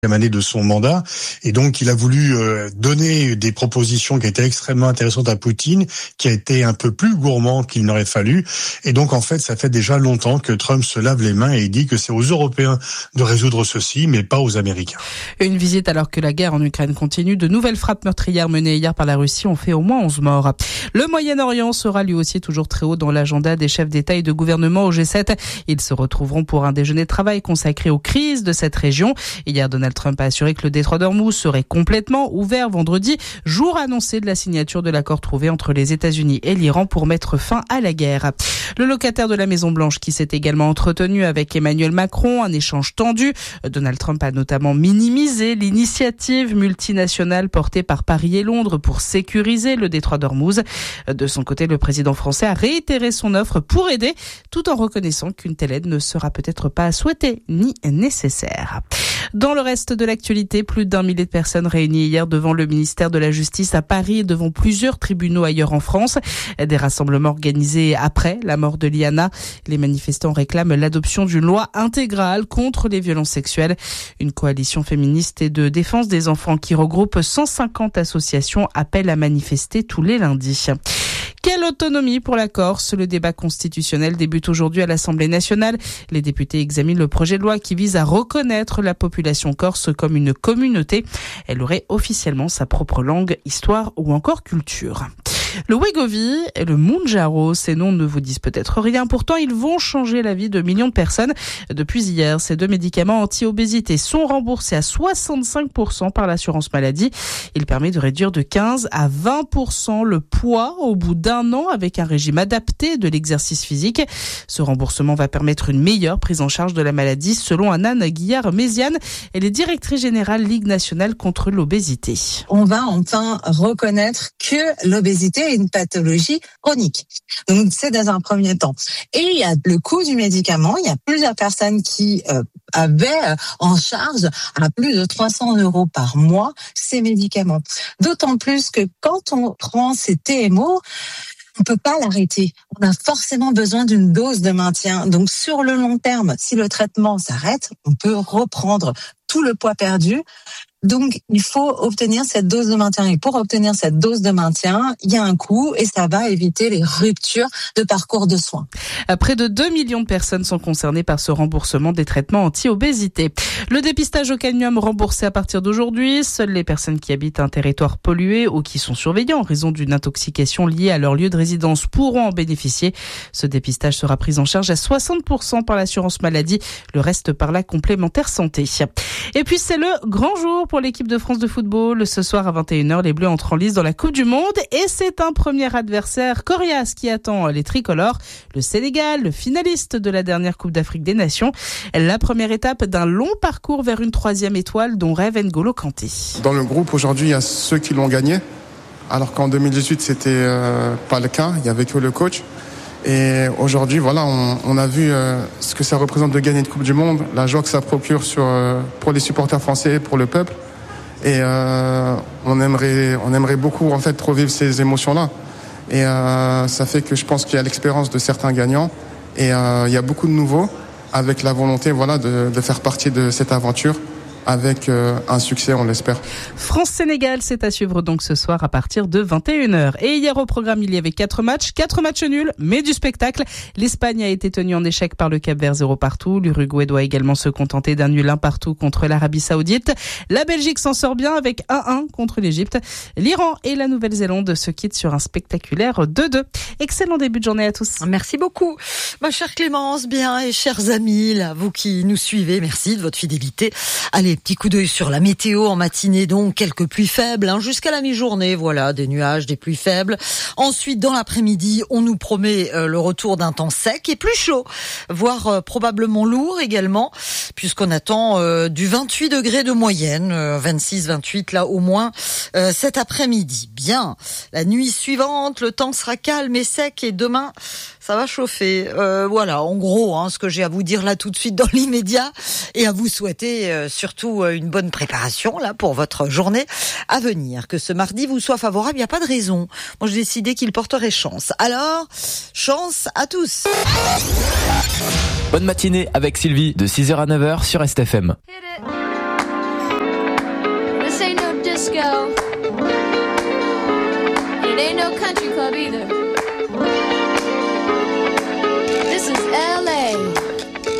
année de son mandat, et donc il a voulu donner des propositions qui étaient extrêmement intéressantes à Poutine, qui a été un peu plus gourmand qu'il n'aurait fallu, et donc en fait ça fait déjà longtemps que Trump se lave les mains et il dit que c'est aux Européens de résoudre ceci, mais pas aux Américains. Une visite alors que la guerre en Ukraine continue. De nouvelles frappes meurtrières menées hier par la Russie ont fait au moins 11 morts. Le Moyen-Orient sera lui aussi toujours très haut dans l'agenda des chefs d'État et de gouvernement au G7. Ils se retrouveront pour un déjeuner de travail consacré aux crises de cette région. Hier, Donald Trump a assuré que le détroit d'Ormuz serait complètement ouvert vendredi, jour annoncé de la signature de l'accord trouvé entre les États-Unis et l'Iran pour mettre fin à la guerre. Le locataire de la Maison-Blanche qui s'est également entretenu avec Emmanuel Macron, un échange tendu. Donald Trump a notamment minimisé l'initiative multinationale portée par Paris et Londres pour sécuriser le détroit d'Ormuz. De son côté, le président français a réitéré son offre pour aider, tout en reconnaissant qu'une telle aide ne sera peut-être pas souhaitée ni nécessaire. Dans le reste de l'actualité, plus d'1 millier de personnes réunies hier devant le ministère de la Justice à Paris et devant plusieurs tribunaux ailleurs en France. Des rassemblements organisés après la mort de Liana. Les manifestants réclament l'adoption d'une loi intégrale contre les violences sexuelles. Une coalition féministe et de défense des enfants qui regroupe 150 associations appelle à manifester tous les lundis. Quelle autonomie pour la Corse? Le débat constitutionnel débute aujourd'hui à l'Assemblée nationale. Les députés examinent le projet de loi qui vise à reconnaître la population corse comme une communauté. Elle aurait officiellement sa propre langue, histoire ou encore culture. Le Wegovy et le Mounjaro, ces noms ne vous disent peut-être rien. Pourtant, ils vont changer la vie de millions de personnes. Depuis hier, ces deux médicaments anti-obésité sont remboursés à 65% par l'assurance maladie. Il permet de réduire de 15 à 20% le poids au bout d'un an avec un régime adapté de l'exercice physique. Ce remboursement va permettre une meilleure prise en charge de la maladie, selon Anne Guillard-Méziane. Elle est directrice générale Ligue nationale contre l'obésité. On va enfin reconnaître que l'obésité est une pathologie chronique. Donc, c'est dans un premier temps. Et il y a le coût du médicament. Il y a plusieurs personnes qui avaient en charge à plus de 300 € par mois ces médicaments. D'autant plus que quand on prend ces TMO, on peut pas l'arrêter. On a forcément besoin d'une dose de maintien. Donc, sur le long terme, si le traitement s'arrête, on peut reprendre tout le poids perdu. Donc, il faut obtenir cette dose de maintien. Et pour obtenir cette dose de maintien, il y a un coût et ça va éviter les ruptures de parcours de soins. Près de 2 millions de personnes sont concernées par ce remboursement des traitements anti-obésité. Le dépistage au cadmium remboursé à partir d'aujourd'hui. Seules les personnes qui habitent un territoire pollué ou qui sont surveillées en raison d'une intoxication liée à leur lieu de résidence pourront en bénéficier. Ce dépistage sera pris en charge à 60% par l'assurance maladie, le reste par la complémentaire santé. Et puis, c'est le grand jour pour l'équipe de France de football. Ce soir à 21h, les Bleus entrent en lice dans la Coupe du Monde et c'est un premier adversaire coriace qui attend les tricolores. Le Sénégal, le finaliste de la dernière Coupe d'Afrique des Nations. La première étape d'un long parcours vers une 3e étoile dont rêve N'Golo Kanté. Dans le groupe, aujourd'hui, il y a ceux qui l'ont gagné, alors qu'en 2018, c'était pas le cas. Il y avait que le coach. Et aujourd'hui, voilà, on a vu ce que ça représente de gagner une Coupe du Monde, la joie que ça procure pour les supporters français, pour le peuple. Et on aimerait beaucoup en fait revivre ces émotions-là. Et ça fait que je pense qu'il y a l'expérience de certains gagnants et il y a beaucoup de nouveaux avec la volonté, voilà, de faire partie de cette aventure. Avec un succès, on l'espère. France-Sénégal, c'est à suivre donc ce soir à partir de 21h. Et hier au programme, il y avait 4 matchs nuls, mais du spectacle. L'Espagne a été tenue en échec par le Cap-Vert 0 partout. L'Uruguay doit également se contenter d'un nul 1 partout contre l'Arabie Saoudite. La Belgique s'en sort bien avec 1-1 contre l'Égypte. L'Iran et la Nouvelle-Zélande se quittent sur un spectaculaire 2-2. Excellent début de journée à tous. Merci beaucoup, ma chère Clémence, bien, et chers amis, là, vous qui nous suivez, merci de votre fidélité. Allez, petit coup d'œil sur la météo en matinée, donc quelques pluies faibles, jusqu'à la mi-journée, voilà, des nuages, des pluies faibles. Ensuite, dans l'après-midi, on nous promet le retour d'un temps sec et plus chaud, voire probablement lourd également, puisqu'on attend du 28 degrés de moyenne, 26-28 là au moins cet après-midi. Bien, la nuit suivante, le temps sera calme et sec et demain, ça va chauffer. Voilà, en gros, ce que j'ai à vous dire là tout de suite dans l'immédiat et à vous souhaiter surtout une bonne préparation là pour votre journée à venir. Que ce mardi vous soit favorable, il n'y a pas de raison. Moi, j'ai décidé qu'il porterait chance. Alors, chance à tous. Bonne matinée avec Sylvie de 6h à 9h sur STFM. disco. It ain't no country club either.